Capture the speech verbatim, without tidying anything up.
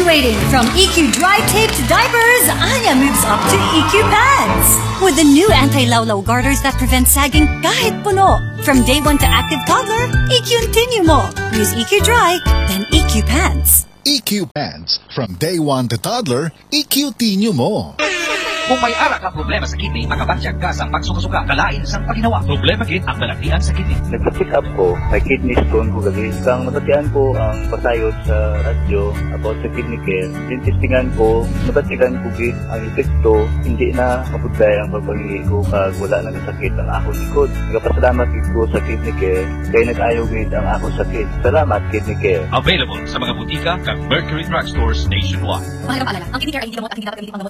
Graduating from E Q Dry Tape to Diapers, Anya moves up to E Q Pads. With the new anti-lawlaw garters that prevent sagging kahit puno. From day one to active toddler, E Q Continue mo. Use E Q Dry, then E Q Pads. E Q Pads. From day one to toddler, E Q Continue mo. Kung may ara ka problema sa kidney, makabatyag ka sa pagsuka-suka, kalain sa paginawa. Problema kit ang balagtian sa kidney. Nagpa-check up ko, may kidney stone ko gabi. Kang matatian ko ang pasayod sa radyo about sa kidney care. Tintistingan ko, nabatyagan ko gid ang epekto, hindi na mapudlay ang pagpangili ko kag wala nang sakit ang akong likod. Nagapasalamat gid ko sa kidney care, kay nag-ayo gid ang akong sakit. Salamat kidney care. Available sa mga butika kag Mercury Drug Stores nationwide. Mahalagang paalala, ang kidney care ay hindi gamot at hindi dapat gamitin pang gamot